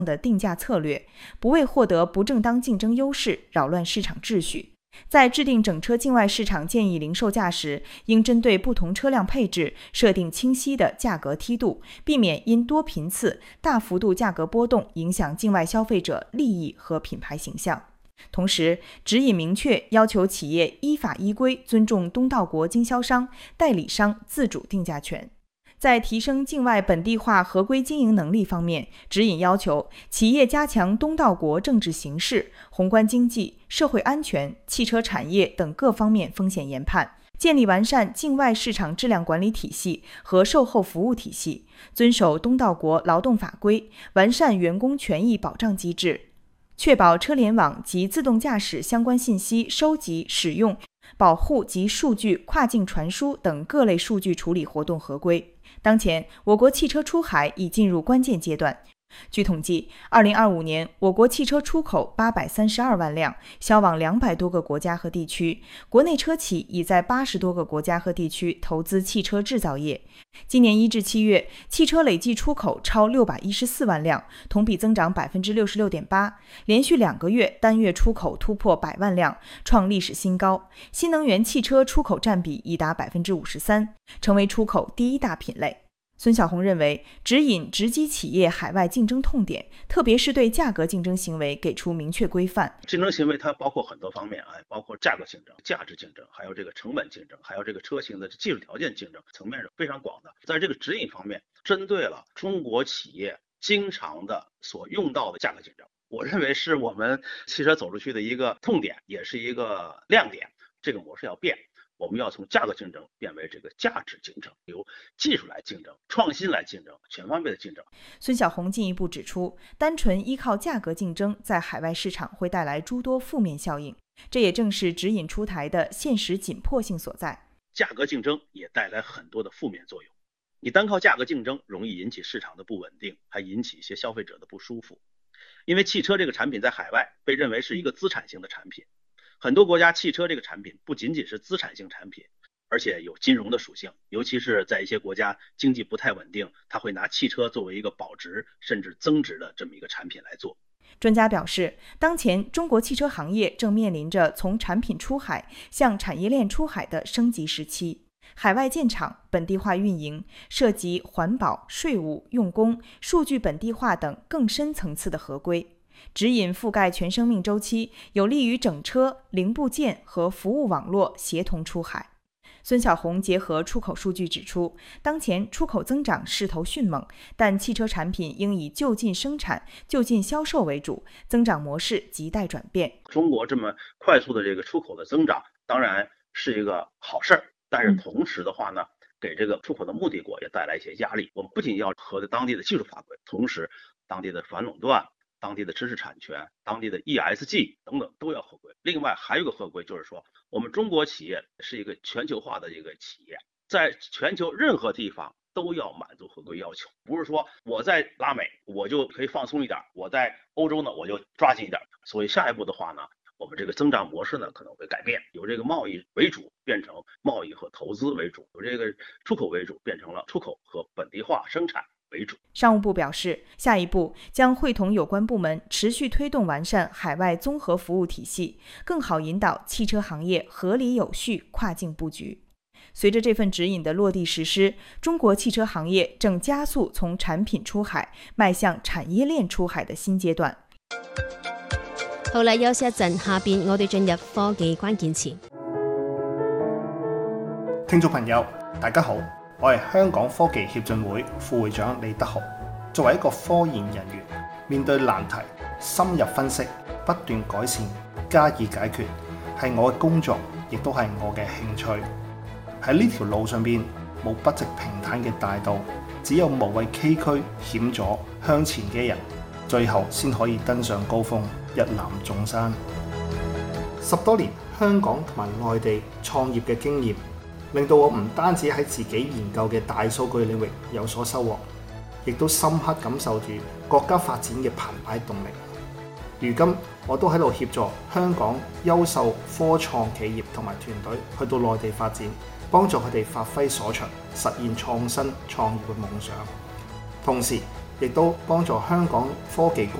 的定价策略，不为获得不正当竞争优势扰乱市场秩序。在制定整车境外市场建议零售价时，应针对不同车辆配置设定清晰的价格梯度，避免因多频次、大幅度价格波动影响境外消费者利益和品牌形象。同时，指引明确要求企业依法依规尊重东道国经销商、代理商自主定价权。在提升境外本地化合规经营能力方面，指引要求企业加强东道国政治形势、宏观经济、社会安全、汽车产业等各方面风险研判，建立完善境外市场质量管理体系和售后服务体系，遵守东道国劳动法规，完善员工权益保障机制，确保车联网及自动驾驶相关信息收集、使用、保护及数据跨境传输等各类数据处理活动合规。当前，我国汽车出海已进入关键阶段。据统计，2025年我国汽车出口832万辆，销往200多个国家和地区，国内车企已在80多个国家和地区投资汽车制造业。今年1至7月，汽车累计出口超614万辆，同比增长 66.8%， 连续2个月单月出口突破100万辆，创历史新高。新能源汽车出口占比已达 53%， 成为出口第一大品类。孙小红认为，指引直击企业海外竞争痛点，特别是对价格竞争行为给出明确规范。 竞争行为它包括很多方面包括价格竞争、价值竞争，还有这个成本竞争，还有这个车型的技术条件竞争，层面是非常广的。在这个指引方面，针对了中国企业经常的所用到的价格竞争，我认为是我们汽车走出去的一个痛点，也是一个亮点。这个模式要变。我们要从价格竞争变为这个价值竞争，由技术来竞争、创新来竞争、全方位的竞争。 孙小红进一步指出，单纯依靠价格竞争在海外市场会带来诸多负面效应，这也正是指引出台的现实紧迫性所在。 价格竞争也带来很多的负面作用，你单靠价格竞争容易引起市场的不稳定，还引起一些消费者的不舒服。因为汽车这个产品在海外被认为是一个资产型的产品，很多国家汽车这个产品不仅仅是资产性产品，而且有金融的属性，尤其是在一些国家经济不太稳定，它会拿汽车作为一个保值甚至增值的这么一个产品来做。 专家表示，当前中国汽车行业正面临着从产品出海向产业链出海的升级时期，海外建厂、本地化运营涉及环保、税务、用工、数据本地化等更深层次的合规。指引覆盖全生命周期，有利于整车、零部件和服务网络协同出海。孙小红结合出口数据指出，当前出口增长势头迅猛，但汽车产品应以就近生产、就近销售为主，增长模式亟待转变。 中国这么快速的这个出口的增长，当然是一个好事儿，但是同时的话呢，给这个出口的目的国也带来一些压力。我们不仅要合当地的技术法规，同时当地的反垄断、当地的知识产权、当地的 ESG 等等都要合规。另外还有一个合规，就是说我们中国企业是一个全球化的一个企业，在全球任何地方都要满足合规要求，不是说我在拉美我就可以放松一点，我在欧洲呢我就抓紧一点。所以下一步的话呢，我们这个增长模式呢可能会改变，由这个贸易为主变成贸易和投资为主，由这个出口为主变成了出口和本地化生产为主。 商务部表示，下一步将会同有关部门持续推动完善海外综合服务体系，更好引导汽车行业合理有序跨境布局。随着这份指引的落地实施，中国汽车行业正加速从产品出海迈向產業鏈出海的新階段。 好啦，休息一陣，下邊我哋進入科技關鍵詞。 聽眾朋友，大家好，我係香港科技協進會副會長李德豪。作為一個科研人員，面對難題，深入分析，不斷改善，加以解決，係我嘅工作，亦都係我嘅興趣。喺呢條路上邊，冇不直平坦嘅大道，只有無畏崎嶇險阻向前嘅人，最後先可以登上高峰，一覽眾山。10多年香港同埋內地創業嘅經驗，令到我唔單止喺自己研究嘅大數據領域有所收穫，亦都深刻感受住國家發展嘅澎湃動力。如今我都喺度協助香港優秀科創企業同埋團隊去到內地發展，幫助佢哋發揮所長，實現創新創業嘅夢想。同時亦都幫助香港科技